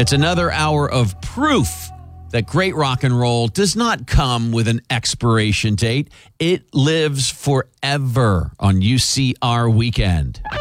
It's another hour of proof that great rock and roll does not come with an expiration date. It lives forever on UCR Weekend.